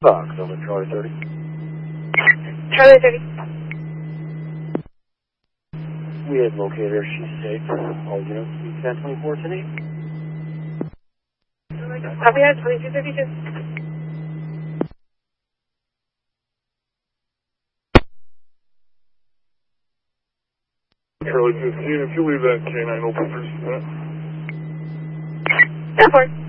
Fox over Charlie 30. Charlie 30. We have located her. She's safe. All units, we 1024 today. Copy that, 2232. Charlie 15, if you leave that K9 open for just a minute. Go for it.